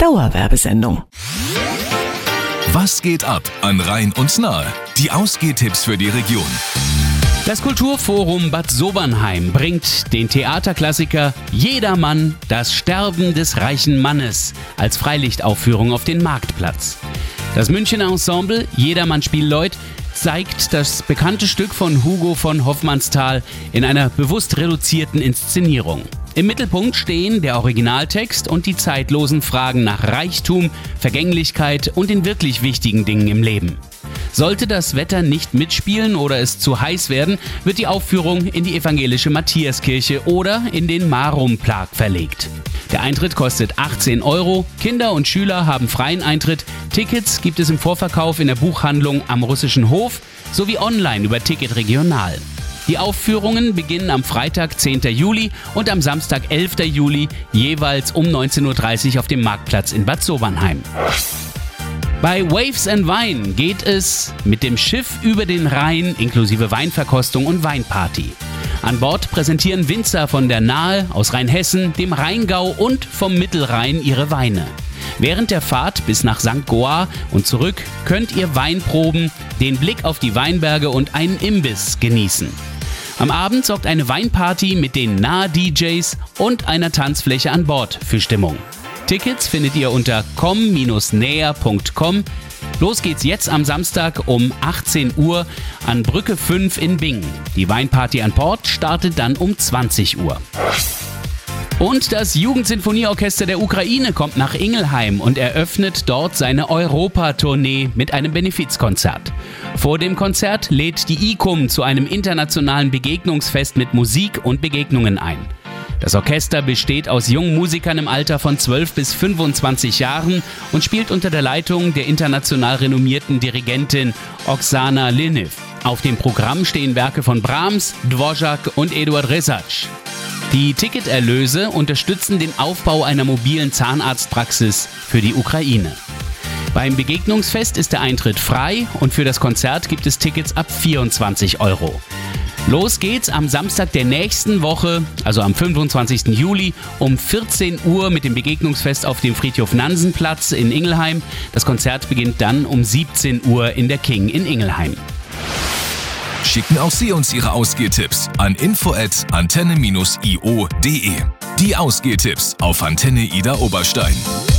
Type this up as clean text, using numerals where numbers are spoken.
Dauerwerbesendung. Was geht ab an Rhein und Nahe? Die Ausgehtipps für die Region. Das Kulturforum Bad Sobernheim bringt den Theaterklassiker Jedermann, das Sterben des reichen Mannes als Freilichtaufführung auf den Marktplatz. Das Münchener Ensemble Jedermann Spielleut zeigt das bekannte Stück von Hugo von Hofmannsthal in einer bewusst reduzierten Inszenierung. Im Mittelpunkt stehen der Originaltext und die zeitlosen Fragen nach Reichtum, Vergänglichkeit und den wirklich wichtigen Dingen im Leben. Sollte das Wetter nicht mitspielen oder es zu heiß werden, wird die Aufführung in die evangelische Matthiaskirche oder in den Marum-Plag verlegt. Der Eintritt kostet 18 €, Kinder und Schüler haben freien Eintritt, Tickets gibt es im Vorverkauf in der Buchhandlung am Russischen Hof sowie online über Ticket Regional. Die Aufführungen beginnen am Freitag, 10. Juli und am Samstag, 11. Juli, jeweils um 19.30 Uhr auf dem Marktplatz in Bad Sobernheim. Bei Waves & Wein geht es mit dem Schiff über den Rhein inklusive Weinverkostung und Weinparty. An Bord präsentieren Winzer von der Nahe, aus Rheinhessen, dem Rheingau und vom Mittelrhein ihre Weine. Während der Fahrt bis nach St. Goar und zurück könnt ihr Wein proben, den Blick auf die Weinberge und einen Imbiss genießen. Am Abend sorgt eine Weinparty mit den Nahe-DJs und einer Tanzfläche an Bord für Stimmung. Tickets findet ihr unter komm-näher.com. Los geht's jetzt am Samstag um 18 Uhr an Brücke 5 in Bingen. Die Weinparty an Bord startet dann um 20 Uhr. Und das Jugendsinfonieorchester der Ukraine kommt nach Ingelheim und eröffnet dort seine Europa-Tournee mit einem Benefizkonzert. Vor dem Konzert lädt die ICUM zu einem internationalen Begegnungsfest mit Musik und Begegnungen ein. Das Orchester besteht aus jungen Musikern im Alter von 12 bis 25 Jahren und spielt unter der Leitung der international renommierten Dirigentin Oksana Linev. Auf dem Programm stehen Werke von Brahms, Dvorak und Eduard Rezac. Die Ticketerlöse unterstützen den Aufbau einer mobilen Zahnarztpraxis für die Ukraine. Beim Begegnungsfest ist der Eintritt frei und für das Konzert gibt es Tickets ab 24 €. Los geht's am Samstag der nächsten Woche, also am 25. Juli um 14 Uhr mit dem Begegnungsfest auf dem Friedhof-Nansen-Platz in Ingelheim. Das Konzert beginnt dann um 17 Uhr in der King in Ingelheim. Schicken auch Sie uns Ihre Ausgehtipps an info@antenne-io.de. Die Ausgehtipps auf Antenne Ida Oberstein.